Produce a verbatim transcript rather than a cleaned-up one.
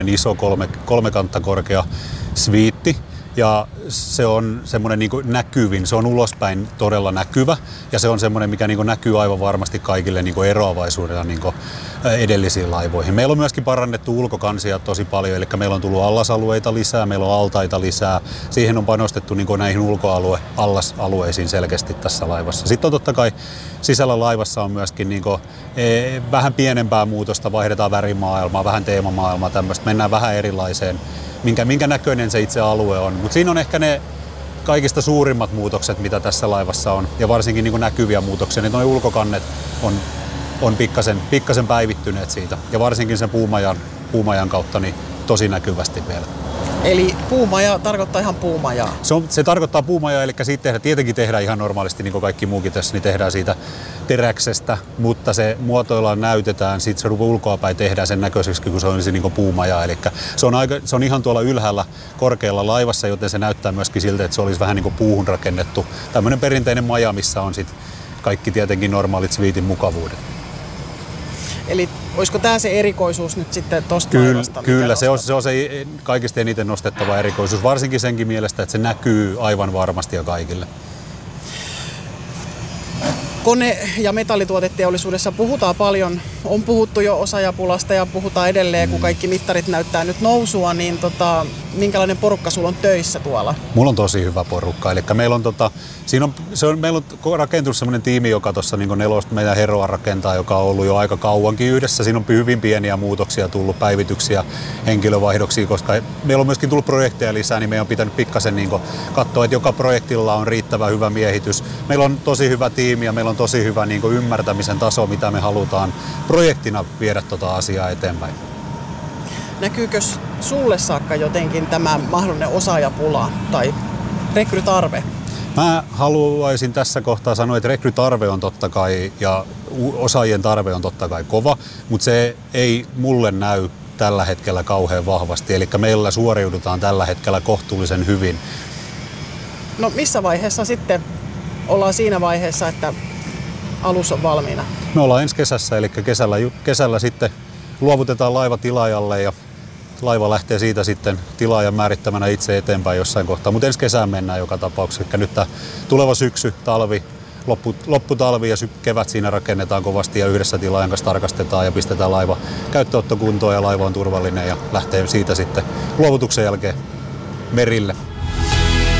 iso kolme, kolme kantta korkea sviitti. Ja se on semmoinen niin kuin näkyvin, se on ulospäin todella näkyvä ja se on semmoinen, mikä niin kuin näkyy aivan varmasti kaikille niin kuin eroavaisuudella niin kuin edellisiin laivoihin. Meillä on myöskin parannettu ulkokansia tosi paljon, eli meillä on tullut allasalueita lisää, meillä on altaita lisää. Siihen on panostettu niin kuin näihin ulkoalue, allasalueisiin selkeästi tässä laivassa. Sitten on totta kai sisällä laivassa on myöskin niin kuin, e, vähän pienempää muutosta, vaihdetaan värimaailmaa, vähän teemamaailmaa, tämmöistä, mennään vähän erilaiseen. Minkä, minkä näköinen se itse alue on. Mutta siinä on ehkä ne kaikista suurimmat muutokset, mitä tässä laivassa on. Ja varsinkin niin kuin näkyviä muutoksia. Niin nuo ulkokannet on, on pikkasen, pikkasen päivittyneet siitä. Ja varsinkin sen puumajan, puumajan kautta niin tosi näkyvästi vielä. Eli puumaja tarkoittaa ihan puumajaa? Se, on, se tarkoittaa puumajaa, eli siitä tehdään, tietenkin tehdään ihan normaalisti, niin kuin kaikki muukin tässä, niin tehdään siitä teräksestä, mutta se muotoillaan, näytetään, sitten se ulkoapäin tehdään sen näköiseksi, kun se on se niin kuin puumaja. Eli se on, aika, se on ihan tuolla ylhäällä korkealla laivassa, joten se näyttää myöskin siltä, että se olisi vähän niin kuin puuhun rakennettu. Tämmöinen perinteinen maja, missä on sitten kaikki tietenkin normaalit sviitin mukavuudet. Eli olisiko tämä se erikoisuus nyt sitten tuosta laivasta? Kyllä, se on, se on se kaikista eniten nostettava erikoisuus, varsinkin senkin mielestä, että se näkyy aivan varmasti ja kaikille. Kone- ja metallituoteteollisuudessa puhutaan paljon, on puhuttu jo osaajapulasta ja puhutaan edelleen, kun kaikki mittarit näyttää nyt nousua, niin tota, minkälainen porukka sulla on töissä tuolla? Mulla on tosi hyvä porukka, eli meillä on, tota, siinä on, se on, meillä on rakentunut sellainen tiimi, joka tuossa niin nelosta meidän Heroa rakentaa, joka on ollut jo aika kauankin yhdessä. Siinä on hyvin pieniä muutoksia tullut, päivityksiä, henkilövaihdoksia, koska meillä on myöskin tullut projekteja lisää, niin meidän on pitänyt pikkasen niin katsoa, että joka projektilla on riittävä hyvä miehitys. Meillä on tosi hyvä tiimi ja meillä on tosi hyvä niin kuin ymmärtämisen taso, mitä me halutaan projektina viedä tuota asiaa eteenpäin. Näkyykö sulle saakka jotenkin tämä mahdollinen osaajapula tai rekrytarve? Mä haluaisin tässä kohtaa sanoa, että rekrytarve on totta kai ja osaajien tarve on totta kai kova, mutta se ei mulle näy tällä hetkellä kauhean vahvasti. Eli meillä suoriudutaan tällä hetkellä kohtuullisen hyvin. No missä vaiheessa sitten ollaan siinä vaiheessa, että alus on valmiina? Me ollaan ensi kesässä, eli kesällä, kesällä sitten luovutetaan laiva tilaajalle ja laiva lähtee siitä sitten tilaajan määrittämänä itse eteenpäin jossain kohtaa. Mutta ensi kesään mennään joka tapauksessa. Eli nyt tämä tuleva syksy, talvi, loppu, lopputalvi ja sy- kevät siinä rakennetaan kovasti ja yhdessä tilaajan kanssa tarkastetaan ja pistetään laiva käyttöönottokuntoon ja laiva on turvallinen ja lähtee siitä sitten luovutuksen jälkeen merille.